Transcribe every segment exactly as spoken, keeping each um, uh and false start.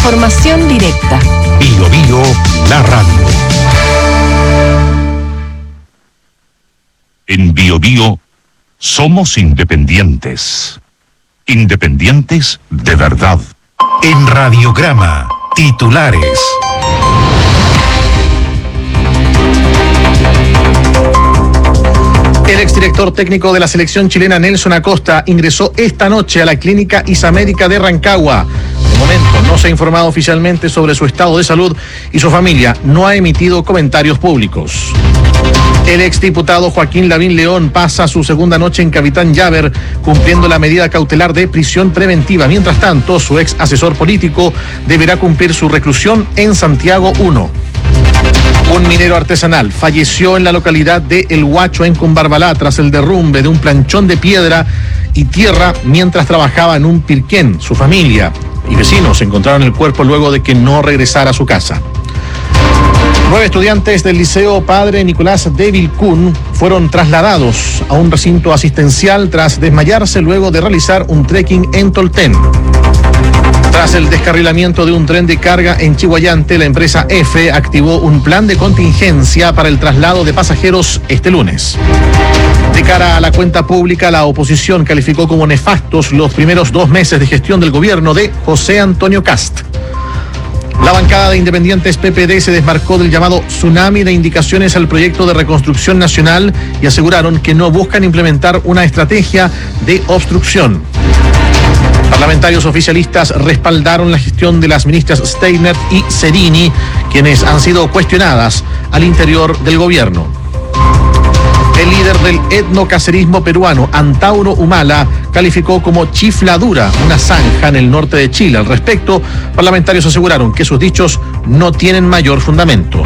Información directa. Bio Bio, la radio. En Bio Bio somos independientes. Independientes de verdad. En Radiograma, titulares. El exdirector técnico de la selección chilena, Nelson Acosta, ingresó esta noche a la clínica Isamérica de Rancagua. De momento no se ha informado oficialmente sobre su estado de salud y su familia no ha emitido comentarios públicos. El exdiputado Joaquín Lavín León pasa su segunda noche en Capitán Llaver, cumpliendo la medida cautelar de prisión preventiva. Mientras tanto, su ex asesor político deberá cumplir su reclusión en Santiago uno. Un minero artesanal falleció en la localidad de El Huacho, en Cumbarbalá, tras el derrumbe de un planchón de piedra y tierra mientras trabajaba en un pirquén. Su familia y vecinos encontraron el cuerpo luego de que no regresara a su casa. Nueve estudiantes del Liceo Padre Nicolás de Vilcún fueron trasladados a un recinto asistencial tras desmayarse luego de realizar un trekking en Tolten. Tras el descarrilamiento de un tren de carga en Chihuayante, la empresa F activó un plan de contingencia para el traslado de pasajeros este lunes. De cara a la cuenta pública, la oposición calificó como nefastos los primeros dos meses de gestión del gobierno de José Antonio Kast. La bancada de Independientes P P D se desmarcó del llamado tsunami de indicaciones al proyecto de reconstrucción nacional y aseguraron que no buscan implementar una estrategia de obstrucción. Parlamentarios oficialistas respaldaron la gestión de las ministras Steiner y Zerini, quienes han sido cuestionadas al interior del gobierno. El líder del etnocacerismo peruano, Antauro Humala, calificó como chifladura una zanja en el norte de Chile. Al respecto, parlamentarios aseguraron que sus dichos no tienen mayor fundamento.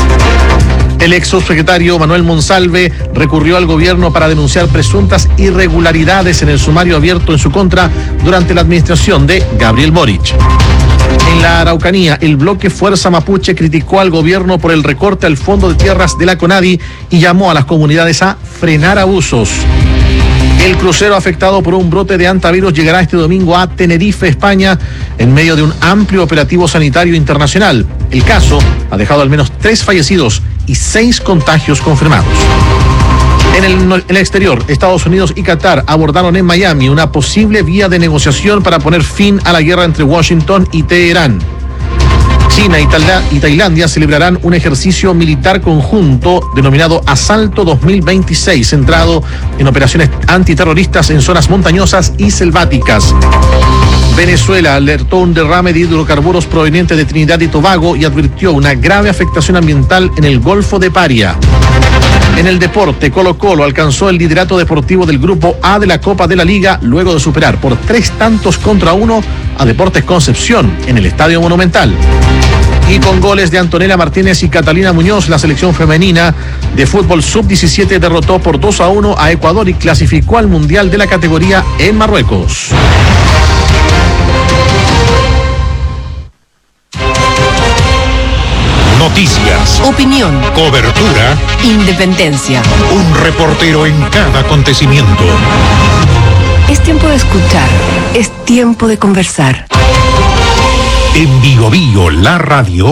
El ex subsecretario Manuel Monsalve recurrió al gobierno para denunciar presuntas irregularidades en el sumario abierto en su contra durante la administración de Gabriel Boric. En la Araucanía, el bloque Fuerza Mapuche criticó al gobierno por el recorte al fondo de tierras de la CONADI y llamó a las comunidades a frenar abusos. El crucero afectado por un brote de hantavirus llegará este domingo a Tenerife, España, en medio de un amplio operativo sanitario internacional. El caso ha dejado al menos tres fallecidos y seis contagios confirmados. En el, en el exterior, Estados Unidos y Qatar abordaron en Miami una posible vía de negociación para poner fin a la guerra entre Washington y Teherán. China y, Tala, y Tailandia celebrarán un ejercicio militar conjunto denominado Asalto dos mil veintiséis, centrado en operaciones antiterroristas en zonas montañosas y selváticas. Venezuela alertó un derrame de hidrocarburos proveniente de Trinidad y Tobago y advirtió una grave afectación ambiental en el Golfo de Paria. En el deporte, Colo-Colo alcanzó el liderato deportivo del Grupo A de la Copa de la Liga luego de superar por tres tantos contra uno a Deportes Concepción en el Estadio Monumental. Y con goles de Antonella Martínez y Catalina Muñoz, la selección femenina de fútbol sub diecisiete derrotó por dos a uno a Ecuador y clasificó al Mundial de la categoría en Marruecos. Noticias, Opinión, cobertura, independencia. un reportero en cada acontecimiento. Es tiempo de escuchar, es tiempo de conversar. En Bio Bio, la radio.